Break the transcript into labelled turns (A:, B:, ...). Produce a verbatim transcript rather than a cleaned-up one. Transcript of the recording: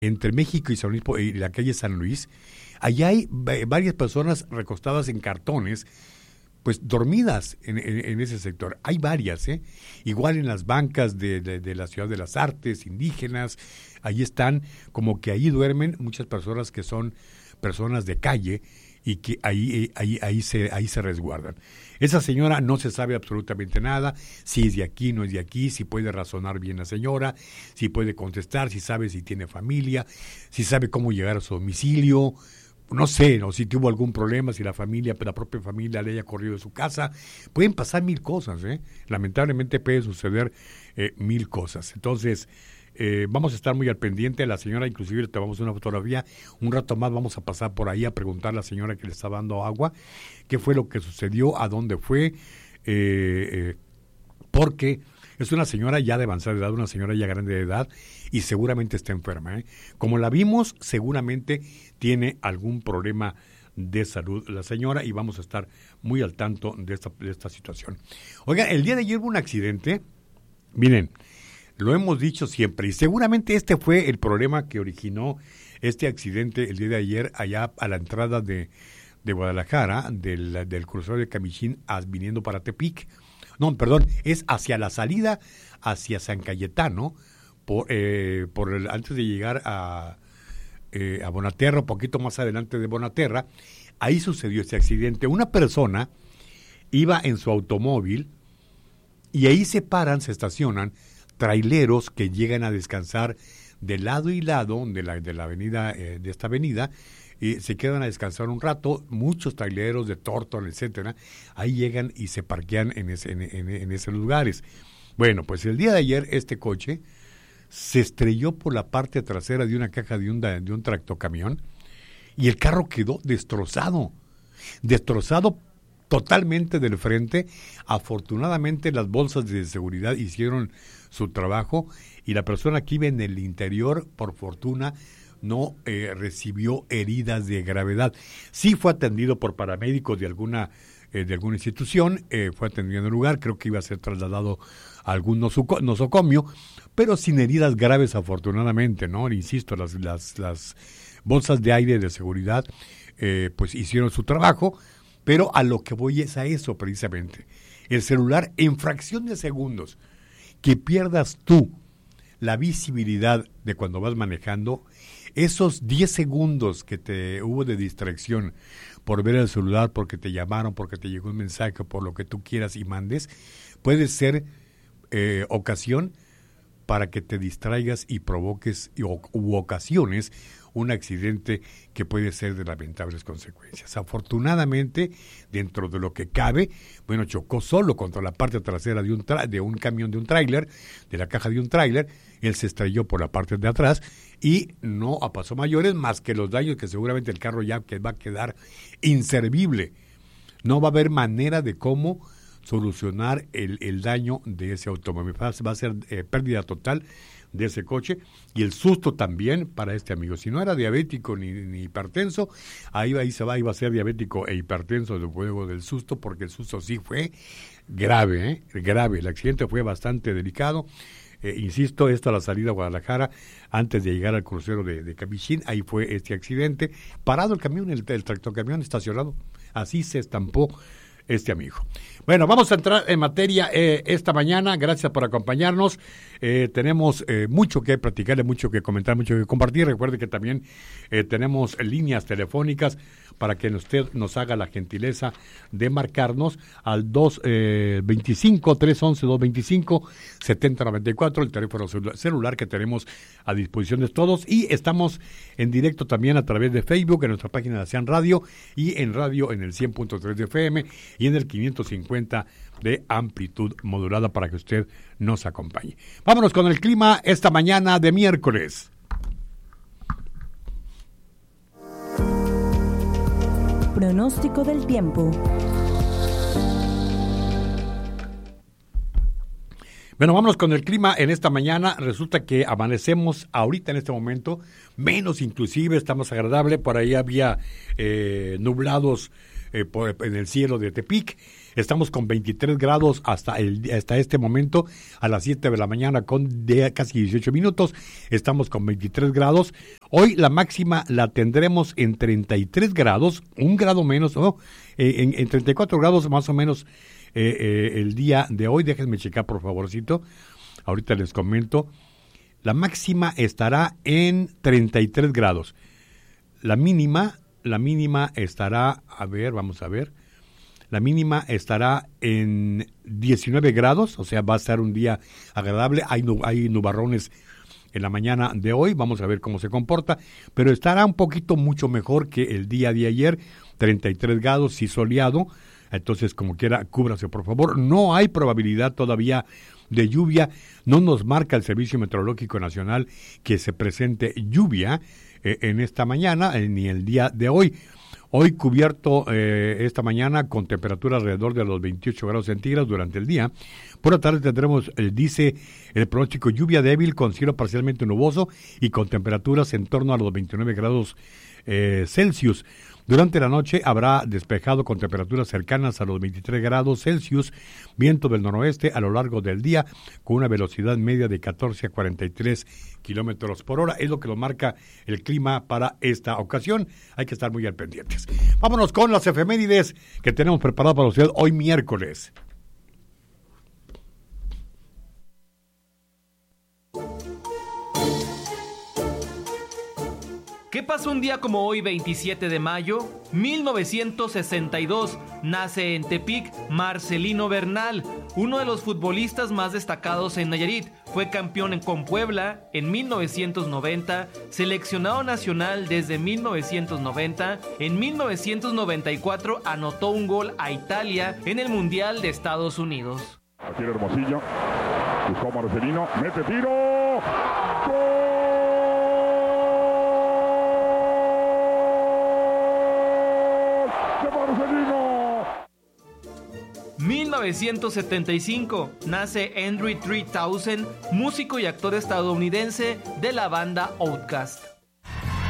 A: entre México y San Luis, y la calle San Luis, allá hay varias personas recostadas en cartones, pues dormidas en, en, en ese sector. Hay varias, ¿eh? Igual en las bancas de, de, de la Ciudad de las Artes, indígenas, ahí están, como que ahí duermen muchas personas que son personas de calle y que ahí, ahí, ahí, se, ahí se resguardan. Esa señora no se sabe absolutamente nada, si es de aquí, no es de aquí, si puede razonar bien la señora, si puede contestar, si sabe si tiene familia, si sabe cómo llegar a su domicilio. No sé, ¿no? Si tuvo algún problema, si la familia, la propia familia le haya corrido de su casa. Pueden pasar mil cosas, ¿eh? Lamentablemente puede suceder eh, mil cosas. Entonces, eh, vamos a estar muy al pendiente. La señora, inclusive, le tomamos una fotografía. Un rato más vamos a pasar por ahí a preguntar a la señora que le está dando agua qué fue lo que sucedió, a dónde fue, eh, eh, porque es una señora ya de avanzada edad, una señora ya grande de edad y seguramente está enferma, ¿eh? Como la vimos, seguramente tiene algún problema de salud la señora y vamos a estar muy al tanto de esta, de esta situación. Oiga, el día de ayer hubo un accidente, miren, lo hemos dicho siempre y seguramente este fue el problema que originó este accidente el día de ayer allá a la entrada de, de Guadalajara, del, del crucero de Camichín, viniendo para Tepic. No, perdón, es hacia la salida, hacia San Cayetano, por, eh, por el, antes de llegar a, eh, a Bonaterra, un poquito más adelante de Bonaterra, ahí sucedió este accidente. Una persona iba en su automóvil y ahí se paran, se estacionan traileros que llegan a descansar de lado y lado de la, de la avenida, eh, de esta avenida, y se quedan a descansar un rato, muchos traileros de Torton, etcétera, ahí llegan y se parquean en, ese, en, en, en esos lugares. Bueno, pues el día de ayer este coche se estrelló por la parte trasera de una caja de un, de un tractocamión y el carro quedó destrozado, destrozado totalmente del frente. Afortunadamente las bolsas de seguridad hicieron su trabajo y la persona que iba en el interior, por fortuna, no eh, recibió heridas de gravedad. Sí fue atendido por paramédicos de alguna eh, de alguna institución, eh, fue atendido en el lugar, creo que iba a ser trasladado a algún nosocomio, pero sin heridas graves afortunadamente, ¿no? Insisto, las, las, las bolsas de aire de seguridad eh, pues hicieron su trabajo, pero a lo que voy es a eso precisamente. El celular, en fracción de segundos, que pierdas tú la visibilidad de cuando vas manejando, esos diez segundos que te hubo de distracción por ver el celular, porque te llamaron, porque te llegó un mensaje, por lo que tú quieras y mandes, puede ser eh, ocasión para que te distraigas y provoques y, o, u ocasiones un accidente que puede ser de lamentables consecuencias. Afortunadamente, dentro de lo que cabe, bueno, chocó solo contra la parte trasera de un, tra- de un camión, de un tráiler, de la caja de un tráiler. Él se estrelló por la parte de atrás y no pasó mayores más que los daños que seguramente el carro ya que va a quedar inservible. No va a haber manera de cómo solucionar el, el daño de ese automóvil. Va a ser eh, pérdida total de ese coche y el susto también para este amigo. Si no era diabético ni, ni hipertenso, ahí, ahí se va, iba a ser diabético e hipertenso luego del susto, porque el susto sí fue grave, ¿eh? grave. El accidente fue bastante delicado. Eh, insisto, esto a la salida a Guadalajara, antes de llegar al crucero de, de Camichín, ahí fue este accidente. Parado el camión, el, el tractocamión estacionado, así se estampó este amigo. Bueno, vamos a entrar en materia eh, esta mañana. Gracias por acompañarnos. Eh, tenemos eh, mucho que platicarle, mucho que comentar, mucho que compartir. Recuerde que también eh, tenemos líneas telefónicas para que usted nos haga la gentileza de marcarnos al dos veinticinco, tres once, dos veinticinco, setenta noventa y cuatro, el teléfono celular que tenemos a disposición de todos. Y estamos en directo también a través de Facebook, en nuestra página de Asian Radio y en radio en el cien punto tres de F M y en el quinientos cincuenta de amplitud modulada para que usted nos acompañe. Vámonos con el clima esta mañana de miércoles.
B: Pronóstico del tiempo.
A: Bueno, vámonos con el clima en esta mañana. Resulta que amanecemos ahorita en este momento, menos inclusive, está más agradable. Por ahí había eh, nublados eh, por, en el cielo de Tepic. Estamos con veintitrés grados hasta el hasta este momento, a las siete de la mañana con de casi dieciocho minutos. Estamos con veintitrés grados. Hoy la máxima la tendremos en treinta y tres grados, un grado menos, ¿no? Eh, en, en treinta y cuatro grados más o menos eh, eh, el día de hoy. Déjenme checar, por favorcito. Ahorita les comento. La máxima estará en treinta y tres grados. La mínima, la mínima estará, a ver, vamos a ver. La mínima estará en diecinueve grados, o sea, va a estar un día agradable. Hay, hay nubarrones en la mañana de hoy, vamos a ver cómo se comporta, pero estará un poquito mucho mejor que el día de ayer, treinta y tres grados y soleado. Entonces, como quiera, cúbrase, por favor. No hay probabilidad todavía de lluvia. No nos marca el Servicio Meteorológico Nacional que se presente lluvia eh, en esta mañana, eh, ni el día de hoy. Hoy cubierto eh, esta mañana con temperatura alrededor de los veintiocho grados centígrados durante el día. Por la tarde tendremos, eh, dice el pronóstico, lluvia débil con cielo parcialmente nuboso y con temperaturas en torno a los veintinueve grados eh, Celsius. Durante la noche habrá despejado con temperaturas cercanas a los veintitrés grados Celsius, viento del noroeste a lo largo del día con una velocidad media de catorce a cuarenta y tres kilómetros por hora. Es lo que lo marca el clima para esta ocasión. Hay que estar muy al pendientes. Vámonos con las efemérides que tenemos preparadas para usted hoy miércoles.
C: ¿Qué pasó un día como hoy, veintisiete de mayo? mil novecientos sesenta y dos, nace en Tepic Marcelino Bernal, uno de los futbolistas más destacados en Nayarit. Fue campeón con Puebla en mil novecientos noventa, seleccionado nacional desde mil novecientos noventa. En mil novecientos noventa y cuatro anotó un gol a Italia en el Mundial de Estados Unidos.
D: Aquí el Hermosillo, buscó Marcelino, mete tiro, ¡gol!
C: mil novecientos setenta y cinco, nace Henry tres mil, músico y actor estadounidense de la banda Outkast.